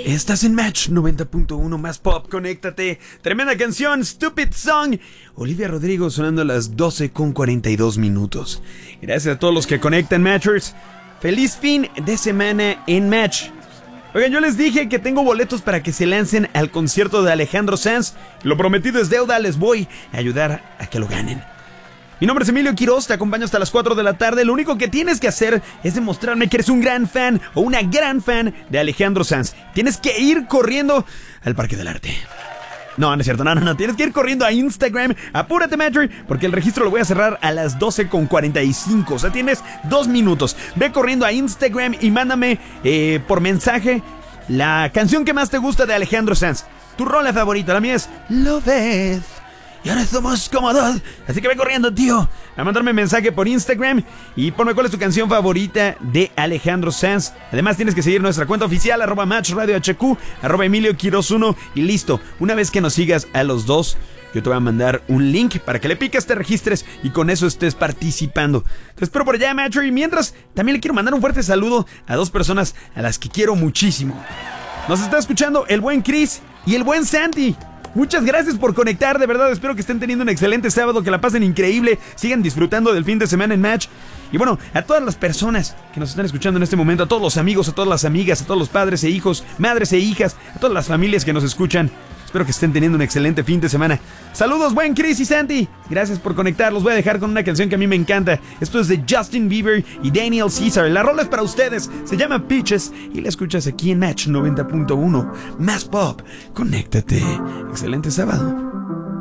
Estás en Match 90.1 más pop, conéctate. Tremenda canción, Stupid Song. Olivia Rodrigo sonando a las 12:42. Gracias a todos los que conectan, Matchers. Feliz fin de semana en Match. Oigan, yo les dije que tengo boletos para que se lancen al concierto de Alejandro Sanz. Lo prometido es deuda, les voy a ayudar a que lo ganen. Mi nombre es Emilio Quiroz, te acompaño hasta las 4 de la tarde. Lo único que tienes que hacer es demostrarme que eres un gran fan o una gran fan de Alejandro Sanz. Tienes que ir corriendo al Parque del Arte. No es cierto, no. Tienes que ir corriendo a Instagram. Apúrate, Matcher, porque el registro lo voy a cerrar a las 12:45. O sea, tienes 2 minutos. Ve corriendo a Instagram y mándame por mensaje la canción que más te gusta de Alejandro Sanz. Tu rola favorita, la mía es Love It. Y ahora somos como dos. Así que ve corriendo, tío, a mandarme mensaje por Instagram y ponme cuál es tu canción favorita de Alejandro Sanz. Además tienes que seguir nuestra cuenta oficial @MatchRadioHQ, @Emilio Quiroz 1 y listo. Una vez que nos sigas a los dos, yo te voy a mandar un link para que le piques, te registres y con eso estés participando. Te espero por allá, Matcher. Y mientras, también le quiero mandar un fuerte saludo a 2 personas a las que quiero muchísimo. Nos está escuchando el buen Chris y el buen Santi. Muchas gracias por conectar, de verdad espero que estén teniendo un excelente sábado, que la pasen increíble, sigan disfrutando del fin de semana en Match. Y bueno, a todas las personas que nos están escuchando en este momento, a todos los amigos, a todas las amigas, a todos los padres e hijos, madres e hijas, a todas las familias que nos escuchan, espero que estén teniendo un excelente fin de semana. Saludos, buen Chris y Santi, gracias por conectar. Los voy a dejar con una canción que a mí me encanta. Esto es de Justin Bieber y Daniel Caesar. La rola es para ustedes, se llama Peaches y la escuchas aquí en Match 90.1 más pop. Conéctate, excelente sábado.